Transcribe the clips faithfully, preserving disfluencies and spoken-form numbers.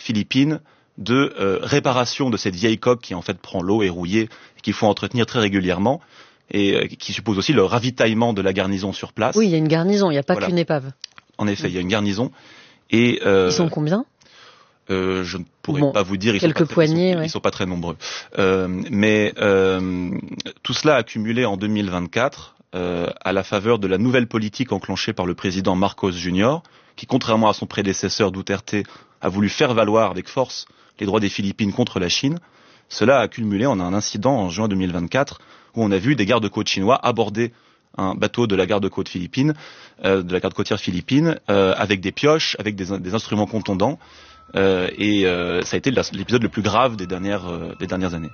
philippines de euh, réparation de cette vieille coque qui en fait prend l'eau, est rouillée, et qu'il faut entretenir très régulièrement, et euh, qui suppose aussi le ravitaillement de la garnison sur place. Oui, il y a une garnison, il n'y a pas voilà. qu'une épave. En effet, il y a une garnison. Et, euh, ils sont combien euh, Je ne pourrais bon, pas vous dire, ils quelques sont pas, poignées, ils sont, ouais. ils sont pas très nombreux. Euh, mais euh, tout cela accumulé en deux mille vingt-quatre, euh, à la faveur de la nouvelle politique enclenchée par le président Marcos Junior, qui, contrairement à son prédécesseur Duterte, a voulu faire valoir avec force les droits des Philippines contre la Chine. Cela a accumulé en un incident en juin deux mille vingt-quatre, où on a vu des gardes-côtes chinois aborder un bateau de la garde-côte philippine, euh, de la garde côtière philippine, euh, avec des pioches, avec des, des instruments contondants, euh, et euh, ça a été l'épisode le plus grave des dernières, euh, des dernières années.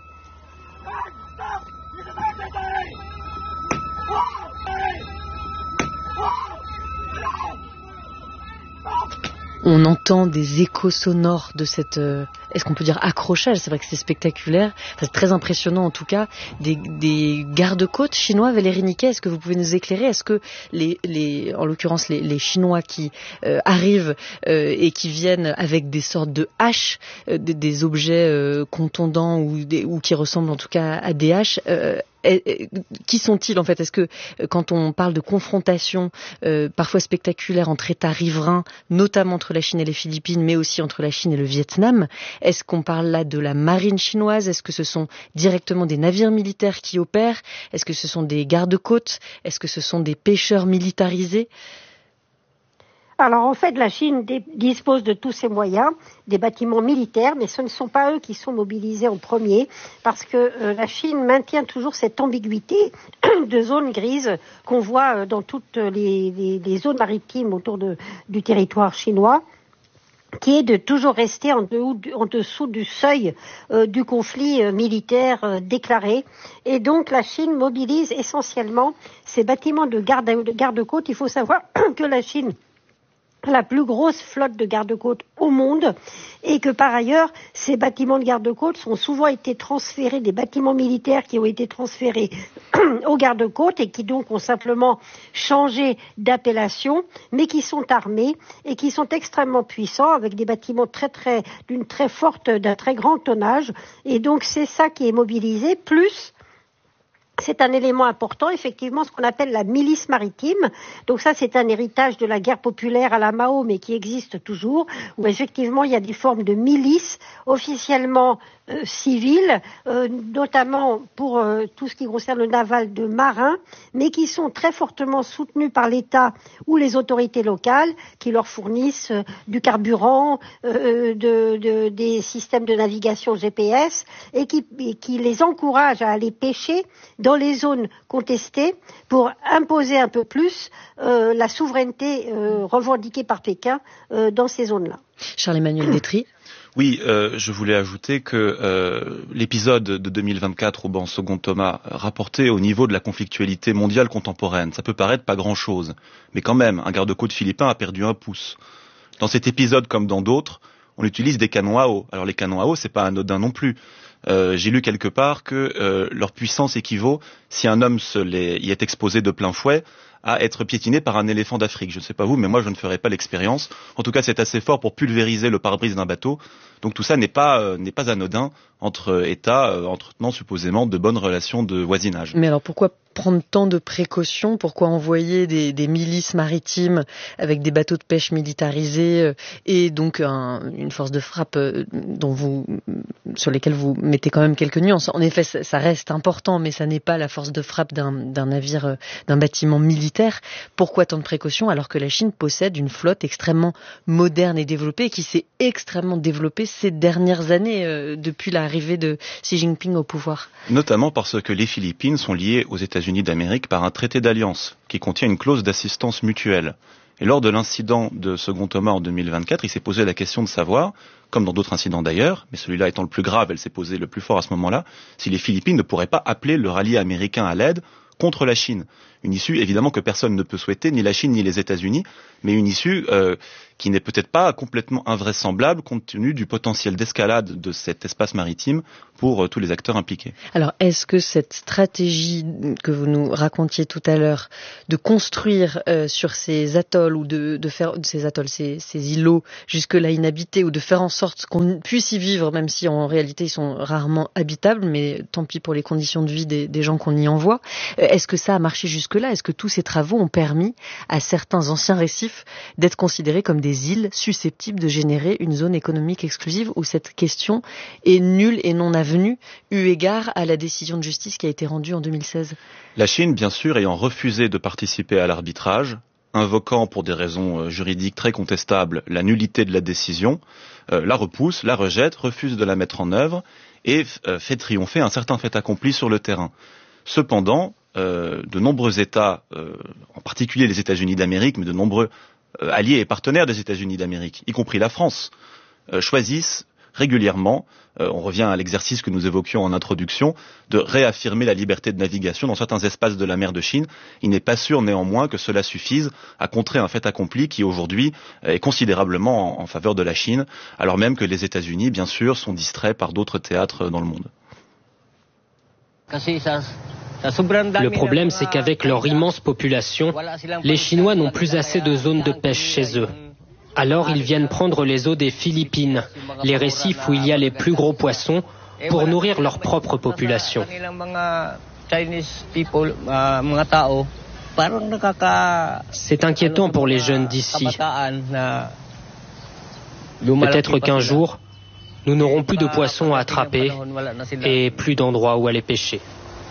On entend des échos sonores de cette, euh, est-ce qu'on peut dire accrochage? C'est vrai que c'est spectaculaire, enfin, c'est très impressionnant en tout cas. Des, des gardes-côtes chinois, Valérie Niquet, est-ce que vous pouvez nous éclairer? Est-ce que les, les, en l'occurrence les, les Chinois qui euh, arrivent euh, et qui viennent avec des sortes de haches, euh, des, des objets euh, contondants ou, des, ou qui ressemblent en tout cas à des haches, euh, Et, et, qui sont-ils en fait? Est-ce que quand on parle de confrontation euh, parfois spectaculaire entre États riverains, notamment entre la Chine et les Philippines, mais aussi entre la Chine et le Vietnam, est-ce qu'on parle là de la marine chinoise? Est-ce que ce sont directement des navires militaires qui opèrent? Est-ce que ce sont des gardes-côtes? Est-ce que ce sont des pêcheurs militarisés? Alors en fait, la Chine dispose de tous ses moyens, des bâtiments militaires, mais ce ne sont pas eux qui sont mobilisés en premier, parce que euh, la Chine maintient toujours cette ambiguïté de zone grise qu'on voit dans toutes les, les, les zones maritimes autour de, du territoire chinois, qui est de toujours rester en, de, en dessous du seuil euh, du conflit euh, militaire euh, déclaré. Et donc la Chine mobilise essentiellement ces bâtiments de garde, de garde-côte. Il faut savoir que la Chine la plus grosse flotte de garde-côtes au monde, et que par ailleurs, ces bâtiments de garde-côtes sont souvent été transférés, des bâtiments militaires qui ont été transférés aux garde-côtes et qui donc ont simplement changé d'appellation, mais qui sont armés et qui sont extrêmement puissants, avec des bâtiments très très d'une très forte, d'un très grand tonnage, et donc c'est ça qui est mobilisé, plus c'est un élément important, effectivement, ce qu'on appelle la milice maritime. Donc ça, c'est un héritage de la guerre populaire à la Mao, mais qui existe toujours, où effectivement, il y a des formes de milices officiellement euh, civiles, euh, notamment pour euh, tout ce qui concerne le naval de marins, mais qui sont très fortement soutenues par l'État ou les autorités locales, qui leur fournissent euh, du carburant, euh, de, de, des systèmes de navigation G P S, et qui, et qui les encouragent à aller pêcher dans les zones contestées pour imposer un peu plus euh, la souveraineté euh, revendiquée par Pékin euh, dans ces zones-là. Charles-Emmanuel Détry. Oui, euh, je voulais ajouter que euh, l'épisode de deux mille vingt-quatre au banc Second Thomas rapportait au niveau de la conflictualité mondiale contemporaine. Ça peut paraître pas grand-chose, mais quand même, un garde-côte philippin a perdu un pouce. Dans cet épisode, comme dans d'autres, on utilise des canons à eau. Alors les canons à eau, c'est pas anodin non plus. Euh, j'ai lu quelque part que euh, leur puissance équivaut, si un homme se les, y est exposé de plein fouet, à être piétiné par un éléphant d'Afrique. Je ne sais pas vous, mais moi je ne ferai pas l'expérience. En tout cas, c'est assez fort pour pulvériser le pare-brise d'un bateau. Donc tout ça n'est pas euh, n'est pas anodin entre États euh, entretenant supposément de bonnes relations de voisinage. Mais alors pourquoi prendre tant de précautions? Pourquoi envoyer des, des milices maritimes avec des bateaux de pêche militarisés euh, et donc un, une force de frappe euh, dont vous, sur lesquelles vous mettez quand même quelques nuances? En effet, ça, ça reste important, mais ça n'est pas la force de frappe d'un, d'un navire, euh, d'un bâtiment militaire. Pourquoi tant de précautions alors que la Chine possède une flotte extrêmement moderne et développée, et qui s'est extrêmement développée ces dernières années euh, depuis l'arrivée de Xi Jinping au pouvoir? Notamment parce que les Philippines sont liées aux États-Unis d'Amérique par un traité d'alliance qui contient une clause d'assistance mutuelle. Et lors de l'incident de Second Thomas en deux mille vingt-quatre, il s'est posé la question de savoir, comme dans d'autres incidents d'ailleurs, mais celui-là étant le plus grave, elle s'est posée le plus fort à ce moment-là, si les Philippines ne pourraient pas appeler leur allié américain à l'aide contre la Chine. Une issue, évidemment, que personne ne peut souhaiter, ni la Chine ni les États-Unis, mais une issue euh, qui n'est peut-être pas complètement invraisemblable compte tenu du potentiel d'escalade de cet espace maritime pour euh, tous les acteurs impliqués. Alors, est-ce que cette stratégie que vous nous racontiez tout à l'heure, de construire euh, sur ces atolls ou de, de faire ces atolls, ces, ces îlots jusque-là inhabités, ou de faire en sorte qu'on puisse y vivre, même si en réalité ils sont rarement habitables, mais tant pis pour les conditions de vie des, des gens qu'on y envoie, euh, est-ce que ça a marché jusque là? Est-ce que tous ces travaux ont permis à certains anciens récifs d'être considérés comme des îles susceptibles de générer une zone économique exclusive, où cette question est nulle et non avenue eu égard à la décision de justice qui a été rendue en deux mille seize? La Chine, bien sûr, ayant refusé de participer à l'arbitrage, invoquant pour des raisons juridiques très contestables la nullité de la décision, euh, la repousse, la rejette, refuse de la mettre en œuvre et euh, fait triompher un certain fait accompli sur le terrain. Cependant, euh, de nombreux États, euh, en particulier les États-Unis d'Amérique, mais de nombreux euh, alliés et partenaires des États-Unis d'Amérique, y compris la France, euh, choisissent régulièrement, euh, on revient à l'exercice que nous évoquions en introduction, de réaffirmer la liberté de navigation dans certains espaces de la mer de Chine. Il n'est pas sûr néanmoins que cela suffise à contrer un fait accompli qui aujourd'hui est considérablement en, en faveur de la Chine, alors même que les États-Unis, bien sûr, sont distraits par d'autres théâtres dans le monde. Le problème, c'est qu'avec leur immense population, les Chinois n'ont plus assez de zones de pêche chez eux. Alors ils viennent prendre les eaux des Philippines, les récifs où il y a les plus gros poissons, pour nourrir leur propre population. C'est inquiétant pour les jeunes d'ici. Peut-être qu'un jour, nous n'aurons plus de poissons à attraper et plus d'endroits où aller pêcher.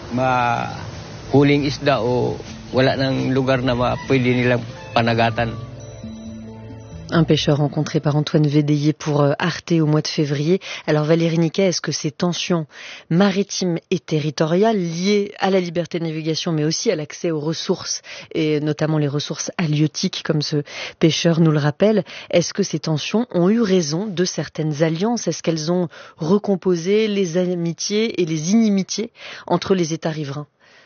Un pêcheur rencontré par Antoine Védéier pour Arte au mois de février. Alors Valérie Niquet, est-ce que ces tensions maritimes et territoriales liées à la liberté de navigation, mais aussi à l'accès aux ressources, et notamment les ressources halieutiques, comme ce pêcheur nous le rappelle, est-ce que ces tensions ont eu raison de certaines alliances? Est-ce qu'elles ont recomposé les amitiés et les inimitiés entre les États riverains?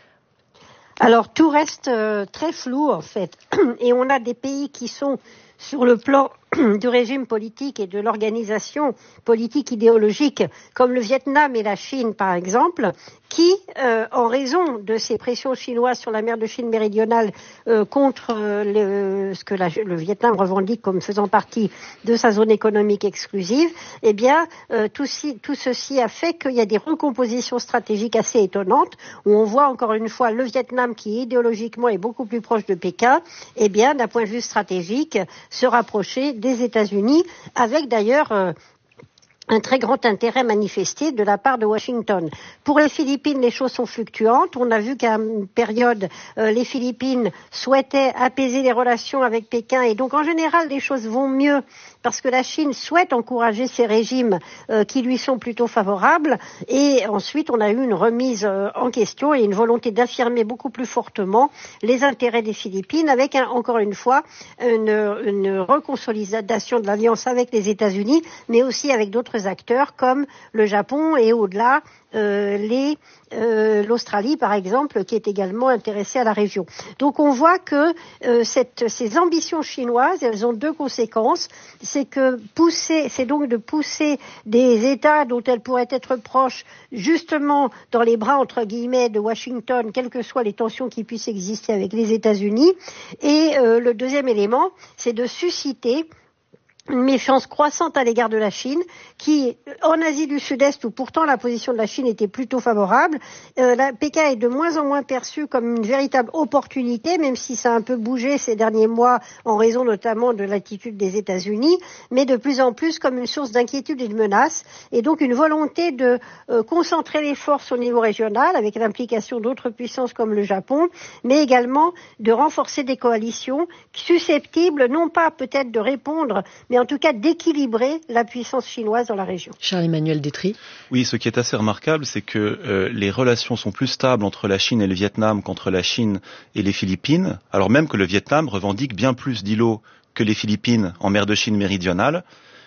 Alors tout reste euh, très flou en fait, et on a des pays qui sont sur le plan du régime politique et de l'organisation politique idéologique, comme le Vietnam et la Chine par exemple, qui, euh, en raison de ces pressions chinoises sur la mer de Chine méridionale euh, contre euh, le, ce que la, le Vietnam revendique comme faisant partie de sa zone économique exclusive, eh bien, euh, tout, si, tout ceci a fait qu'il y a des recompositions stratégiques assez étonnantes, où on voit encore une fois le Vietnam qui idéologiquement est beaucoup plus proche de Pékin, eh bien, d'un point de vue stratégique, se rapprocher des États-Unis, avec d'ailleurs euh, un très grand intérêt manifesté de la part de Washington. Pour les Philippines, les choses sont fluctuantes. On a vu qu'à une période, euh, les Philippines souhaitaient apaiser les relations avec Pékin, et donc en général, les choses vont mieux parce que la Chine souhaite encourager ces régimes euh, qui lui sont plutôt favorables. Et ensuite, on a eu une remise euh, en question et une volonté d'affirmer beaucoup plus fortement les intérêts des Philippines, avec un, encore une fois une, une reconsolidation de l'alliance avec les États-Unis, mais aussi avec d'autres acteurs comme le Japon et au-delà euh, les euh, l'Australie par exemple, qui est également intéressée à la région. Donc on voit que euh, cette, ces ambitions chinoises, elles ont deux conséquences. C'est que pousser, c'est donc de pousser des États dont elles pourraient être proches justement dans les bras entre guillemets de Washington, quelles que soient les tensions qui puissent exister avec les États-Unis. Et euh, le deuxième élément, c'est de susciter une méfiance croissante à l'égard de la Chine, qui, en Asie du Sud-Est, où pourtant la position de la Chine était plutôt favorable, euh, la, Pékin est de moins en moins perçu comme une véritable opportunité, même si ça a un peu bougé ces derniers mois, en raison notamment de l'attitude des États-Unis, mais de plus en plus comme une source d'inquiétude et de menace, et donc une volonté de euh, concentrer les forces au niveau régional, avec l'implication d'autres puissances comme le Japon, mais également de renforcer des coalitions susceptibles, non pas peut-être de répondre, mais en tout cas d'équilibrer la puissance chinoise dans la région. Charles-Emmanuel Détry. Oui, ce qui est assez remarquable, c'est que euh, les relations sont plus stables entre la Chine et le Vietnam qu'entre la Chine et les Philippines, alors même que le Vietnam revendique bien plus d'îlots que les Philippines en mer de Chine méridionale,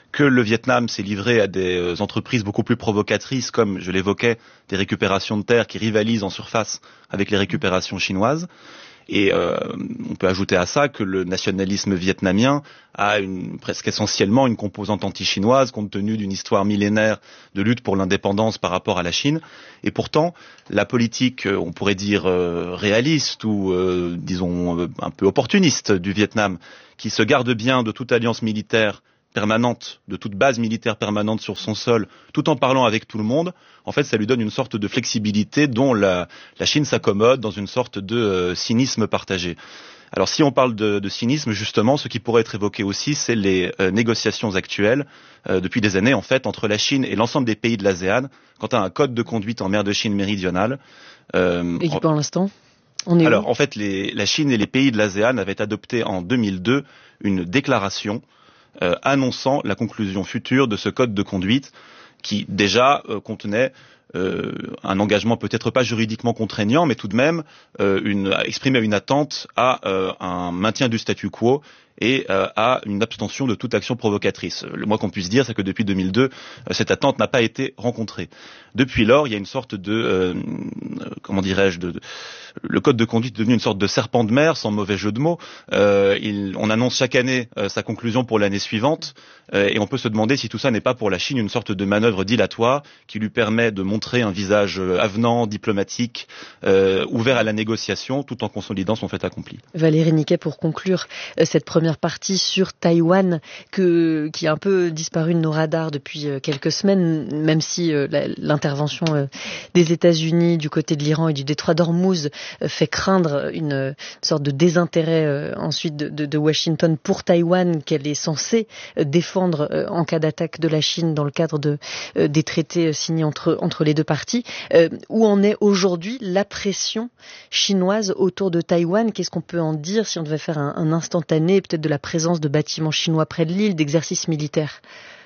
que le Vietnam s'est livré à des entreprises beaucoup plus provocatrices, comme je l'évoquais, des récupérations de terres qui rivalisent en surface avec les récupérations chinoises. Et euh, on peut ajouter à ça que le nationalisme vietnamien a une, presque essentiellement une composante anti-chinoise, compte tenu d'une histoire millénaire de lutte pour l'indépendance par rapport à la Chine. Et pourtant, la politique, on pourrait dire euh, réaliste ou, euh, disons, euh, un peu opportuniste du Vietnam, qui se garde bien de toute alliance militaire permanente, de toute base militaire permanente sur son sol, tout en parlant avec tout le monde, en fait, ça lui donne une sorte de flexibilité dont la, la Chine s'accommode dans une sorte de euh, cynisme partagé. Alors, si on parle de, de cynisme, justement, ce qui pourrait être évoqué aussi, c'est les euh, négociations actuelles, euh, depuis des années, en fait, entre la Chine et l'ensemble des pays de l'ASEAN, quant à un code de conduite en mer de Chine méridionale. Euh, et qui, pour l'instant, on est Alors, où en fait, les, la Chine et les pays de l'ASEAN avaient adopté en deux mille deux une déclaration Euh, annonçant la conclusion future de ce code de conduite qui déjà euh, contenait euh, un engagement peut-être pas juridiquement contraignant, mais tout de même euh, une, exprimait une attente à euh, un maintien du statu quo et euh, à une abstention de toute action provocatrice. Le moins qu'on puisse dire, c'est que depuis deux mille deux, euh, cette attente n'a pas été rencontrée. Depuis lors, il y a une sorte de, euh, comment dirais-je, de, de, le code de conduite est devenu une sorte de serpent de mer, sans mauvais jeu de mots. Euh, il, on annonce chaque année euh, sa conclusion pour l'année suivante, euh, et on peut se demander si tout ça n'est pas pour la Chine une sorte de manœuvre dilatoire qui lui permet de montrer un visage avenant, diplomatique, euh, ouvert à la négociation, tout en consolidant son fait accompli. Valérie Niquet, pour conclure euh, cette première partie sur Taïwan, que, qui a un peu disparu de nos radars depuis euh, quelques semaines, même si euh, la, l'intervention euh, des États-Unis du côté de l'Iran et du détroit d'Ormuz euh, fait craindre une, une sorte de désintérêt euh, ensuite de, de, de Washington pour Taïwan, qu'elle est censée euh, défendre euh, en cas d'attaque de la Chine dans le cadre de, euh, des traités euh, signés entre, entre les deux parties. Euh, où en est aujourd'hui la pression chinoise autour de Taïwan? Qu'est-ce qu'on peut en dire si on devait faire un, un instantané, peut-être de la présence de bâtiments chinois près de l'île, d'exercices militaires?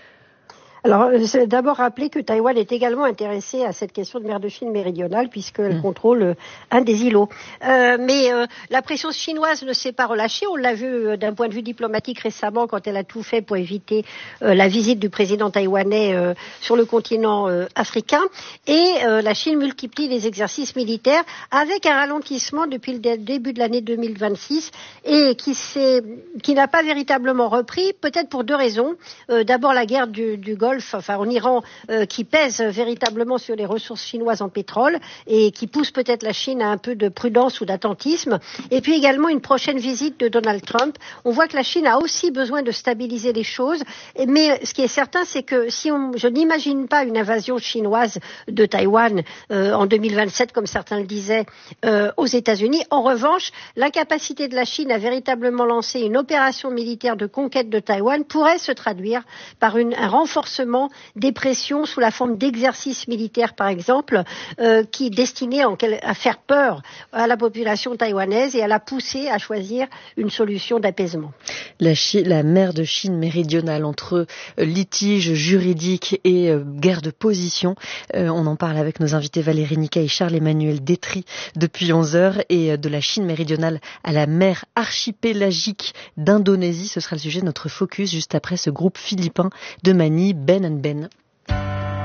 Alors, c'est d'abord rappeler que Taïwan est également intéressé à cette question de mer de Chine méridionale, puisqu'elle mmh. contrôle euh, un des îlots. Euh, mais euh, la pression chinoise ne s'est pas relâchée. On l'a vu euh, d'un point de vue diplomatique récemment, quand elle a tout fait pour éviter euh, la visite du président taïwanais euh, sur le continent euh, africain. Et euh, la Chine multiplie les exercices militaires avec un ralentissement depuis le dé- début de l'année deux mille vingt-six et qui, s'est, qui n'a pas véritablement repris, peut-être pour deux raisons. Euh, d'abord, la guerre du, du Golfe, enfin en Iran, euh, qui pèse véritablement sur les ressources chinoises en pétrole et qui pousse peut-être la Chine à un peu de prudence ou d'attentisme. Et puis également une prochaine visite de Donald Trump. On voit que la Chine a aussi besoin de stabiliser les choses. Mais ce qui est certain, c'est que si on, je n'imagine pas une invasion chinoise de Taïwan euh, en deux mille vingt-sept, comme certains le disaient, euh, aux États-Unis. En revanche, l'incapacité de la Chine à véritablement lancer une opération militaire de conquête de Taïwan pourrait se traduire par une, un renforcement des pressions sous la forme d'exercices militaires, par exemple, euh, qui destinaient en, à faire peur à la population taïwanaise et à la pousser à choisir une solution d'apaisement. La, Chi- la mer de Chine méridionale, entre euh, litiges juridiques et euh, guerre de position, euh, on en parle avec nos invités Valérie Niquet et Charles-Emmanuel Détry depuis onze heures, et euh, de la Chine méridionale à la mer archipélagique d'Indonésie, ce sera le sujet de notre focus juste après ce groupe philippin de Manille, Ben and Ben.